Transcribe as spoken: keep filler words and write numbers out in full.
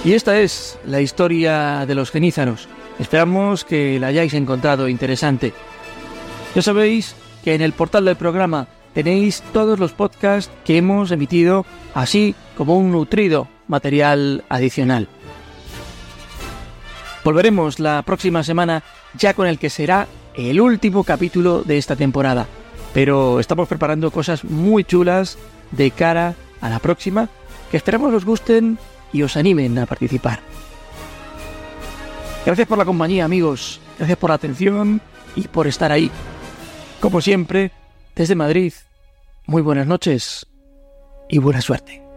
Y esta es la historia de los genízaros. Esperamos que la hayáis encontrado interesante. Ya sabéis que en el portal del programa tenéis todos los podcasts que hemos emitido, así como un nutrido material adicional. Volveremos la próxima semana ya con el que será el último capítulo de esta temporada, pero estamos preparando cosas muy chulas de cara a la próxima que esperamos os gusten y os animen a participar. Gracias por la compañía, amigos, gracias por la atención y por estar ahí. Como siempre, desde Madrid, muy buenas noches y buena suerte.